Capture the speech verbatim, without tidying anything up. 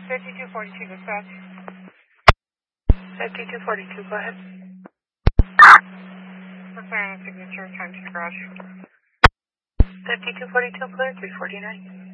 fifty-two forty-two, dispatch. fifty-two forty-two, go ahead. Preparing a signature, time to garage. fifty-two forty-two, clear, three forty-nine.